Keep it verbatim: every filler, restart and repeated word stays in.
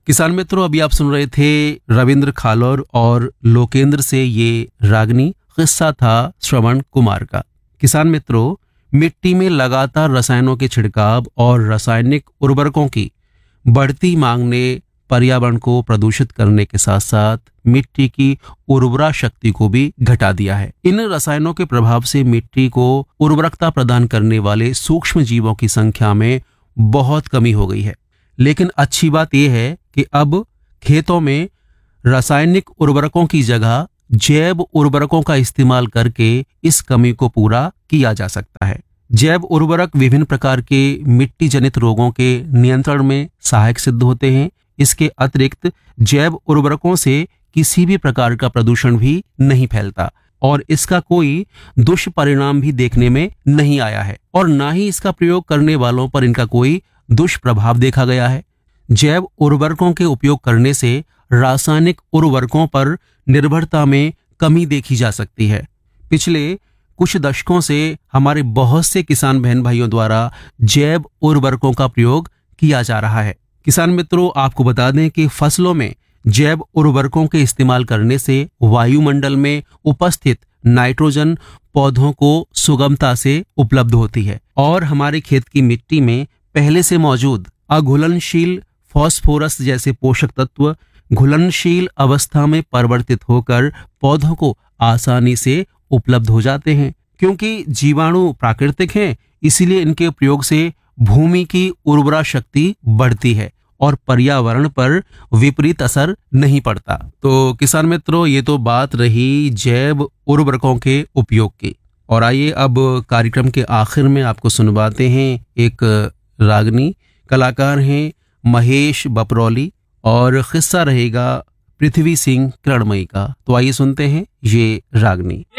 किसान मित्रों, अभी आप सुन रहे थे रविंद्र खालौर और लोकेंद्र से ये रागनी। किस्सा था श्रवण कुमार का। किसान मित्रों, मिट्टी में लगातार रसायनों के छिड़काव और रासायनिक उर्वरकों की बढ़ती मांग ने पर्यावरण को प्रदूषित करने के साथ साथ मिट्टी की उर्वरा शक्ति को भी घटा दिया है। इन रसायनों के प्रभाव से मिट्टी को उर्वरकता प्रदान करने वाले सूक्ष्म जीवों की संख्या में बहुत कमी हो गई है। लेकिन अच्छी बात यह है कि अब खेतों में रासायनिक उर्वरकों की जगह जैव उर्वरकों का इस्तेमाल करके इस कमी को पूरा किया जा सकता है। जैव उर्वरक विभिन्न प्रकार के मिट्टी जनित रोगों के नियंत्रण में सहायक सिद्ध होते हैं। इसके अतिरिक्त जैव उर्वरकों से किसी भी प्रकार का प्रदूषण भी नहीं फैलता और इसका कोई दुष्परिणाम भी देखने में नहीं आया है और ना ही इसका प्रयोग करने वालों पर इनका कोई दुष्प्रभाव देखा गया है। जैव उर्वरकों के उपयोग करने से रासायनिक उर्वरकों पर निर्भरता में कमी देखी जा सकती है। पिछले कुछ दशकों से हमारे बहुत से किसान बहन भाइयों द्वारा जैव उर्वरकों का प्रयोग किया जा रहा है। किसान मित्रों, आपको बता दें कि फसलों में जैव उर्वरकों के इस्तेमाल करने से वायुमंडल में उपस्थित नाइट्रोजन पौधों को सुगमता से उपलब्ध होती है और हमारे खेत की मिट्टी में पहले से मौजूद अघुलनशील फास्फोरस जैसे पोषक तत्व घुलनशील अवस्था में परिवर्तित होकर पौधों को आसानी से उपलब्ध हो जाते हैं। क्योंकि जीवाणु प्राकृतिक हैं, इसीलिए इनके प्रयोग से भूमि की उर्वरा शक्ति बढ़ती है और पर्यावरण पर विपरीत असर नहीं पड़ता। तो किसान मित्रों, ये तो बात रही जैव उर्वरकों के उपयोग की। और आइए अब कार्यक्रम के आखिर में आपको सुनवाते हैं एक रागनी। कलाकार हैं महेश बपरौली और किस्सा रहेगा पृथ्वी सिंह किरणमयी का। तो आइए सुनते हैं ये रागनी।